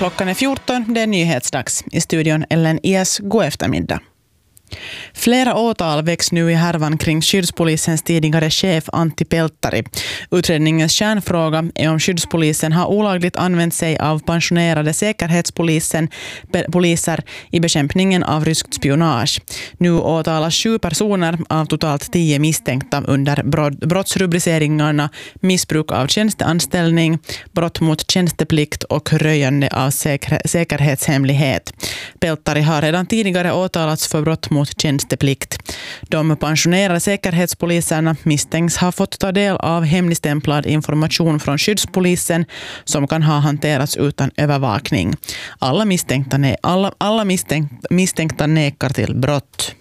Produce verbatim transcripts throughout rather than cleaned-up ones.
Klockan är fjorton, det är nyhetsdags. I studion Ellen Ias, god eftermiddag. Flera åtal väcks nu i härvan kring skyddspolisens tidigare chef Antti Pelttari. Utredningens kärnfråga är om skyddspolisen har olagligt använt sig av pensionerade säkerhetspolisen poliser i bekämpningen av ryskt spionage. Nu åtalas sju personer av totalt tio misstänkta under brottsrubriceringarna missbruk av tjänsteanställning, brott mot tjänsteplikt och röjande av säker- säkerhetshemlighet. Pelttari har redan tidigare åtalats för brott mot tjänsteplikt. De pensionerade säkerhetspoliserna misstänks ha fått ta del av hemligstämplad information från skyddspolisen som kan ha hanterats utan övervakning. Alla misstänkta, ne- alla, alla misstänkta, misstänkta nekar till brott.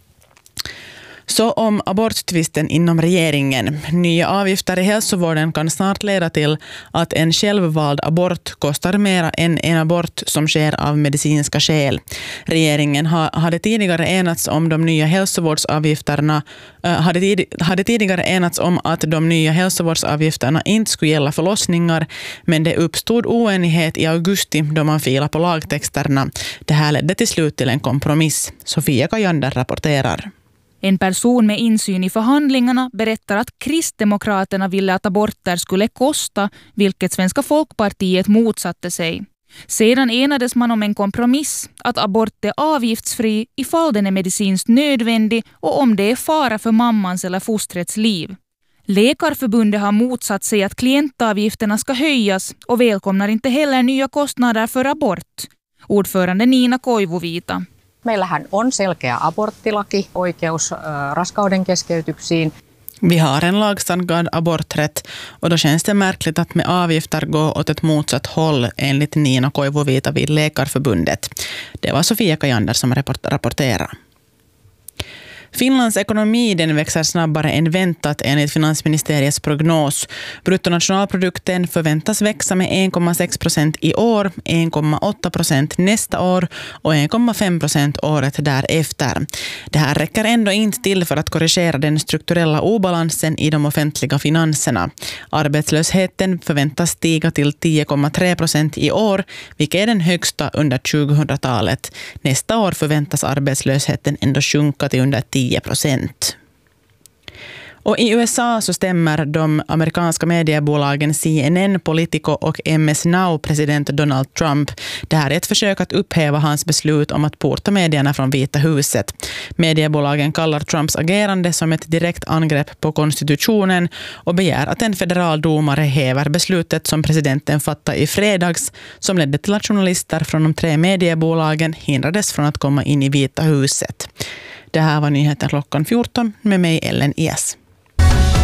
Så om aborttvisten inom regeringen. Nya avgifter i hälsovården kan snart leda till att en självvald abort kostar mer än en abort som sker av medicinska skäl. Regeringen hade tidigare enats om de nya hälsovårdsavgifterna hade, tid, hade tidigare enats om att de nya hälsovårdsavgifterna inte skulle gälla förlossningar, men det uppstod oenighet i augusti då man filade på lagtexterna. Det här ledde till slut till en kompromiss. Sofia Kajander rapporterar. En person med insyn i förhandlingarna berättar att Kristdemokraterna ville att aborter skulle kosta, vilket Svenska Folkpartiet motsatte sig. Sedan enades man om en kompromiss att abort är avgiftsfri ifall den är medicinskt nödvändig och om det är fara för mammans eller fostrets liv. Läkarförbundet har motsatt sig att klientavgifterna ska höjas och välkomnar inte heller nya kostnader för abort. Ordförande Nina Koivuvita. Meillähän on selkeä aborttilaki, oikeus äh, raskauden keskeytyksiin. Vi har en lagstadgad aborträtt och då känns det märkligt att med avgifter gå åt ett motsatt håll enligt Nina Koivuvita vid Läkarförbundet. Det var Sofia Kajander som rapporterade. Finlands ekonomi den växer snabbare än väntat enligt finansministeriets prognos. Bruttonationalprodukten förväntas växa med en komma sex procent i år, en komma åtta procent nästa år och en komma fem procent året därefter. Det här räcker ändå inte till för att korrigera den strukturella obalansen i de offentliga finanserna. Arbetslösheten förväntas stiga till tio komma tre procent i år, vilket är den högsta under tjugohundratalet. Nästa år förväntas arbetslösheten ändå sjunka till under tio procent. Och i U S A så stämmer de amerikanska mediebolagen C N N, Politico och M S Now president Donald Trump. Det här är ett försök att upphäva hans beslut om att porta medierna från Vita huset. Mediebolagen kallar Trumps agerande som ett direkt angrepp på konstitutionen och begär att en federal domare häver beslutet som presidenten fattade i fredags som ledde till att journalister från de tre mediebolagen hindrades från att komma in i Vita huset. Det här var nyheten klockan fjorton med mig Ellen Ias.